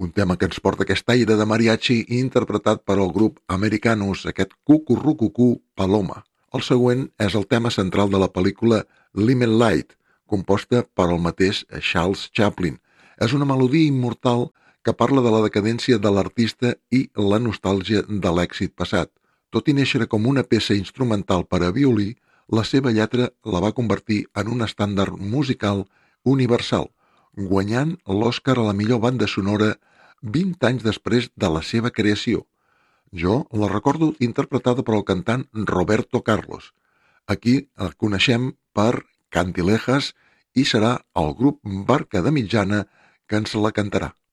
Un tema que ens porta aquest aire de mariachi interpretat per el grup Americanus, aquest Cucurrucucú Paloma. El següent és el tema central de la pel·lícula Limelight, composta per el mateix Charles Chaplin. És una melodia immortal que parla de la decadència de l'artista i la nostàlgia de l'èxit passat. Tot i néixer com una peça instrumental per a violí, la seva lletra la va convertir en un estàndard musical universal, guanyant l'Oscar a la millor banda sonora 20 anys després de la seva creació. Jo la recordo interpretada per el cantant Roberto Carlos. Aquí el coneixem per Cantilejas i serà el grup Barca de Mitjana que ens la cantarà.